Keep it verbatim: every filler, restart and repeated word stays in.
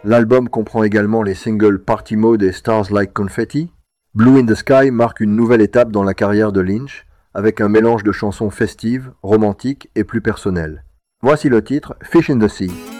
L'album comprend également les singles Party Mode et Stars Like Confetti. Blue in the Sky marque une nouvelle étape dans la carrière de Lynch, avec un mélange de chansons festives, romantiques et plus personnelles. Voici le titre Fish in the Sea.